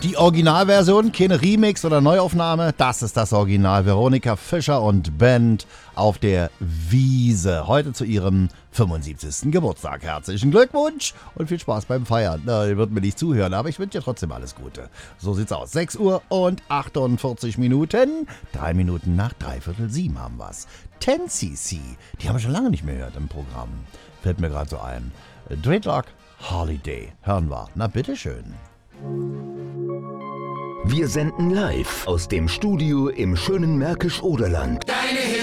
Die Originalversion, keine Remix oder Neuaufnahme, das ist das Original. Veronika Fischer und Band auf der Wiese. Heute zu ihrem 75. Geburtstag. Herzlichen Glückwunsch und viel Spaß beim Feiern. Na, ihr würdet mir nicht zuhören, aber ich wünsche dir trotzdem alles Gute. So sieht's aus. 6 Uhr und 48 Minuten. 3 Minuten nach 6:45 haben wir's. 10cc, die haben wir schon lange nicht mehr gehört im Programm. Fällt mir gerade so ein. Dreadlock Holiday. Hören wir. Na, bitteschön. Wir senden live aus dem Studio im schönen Märkisch-Oderland.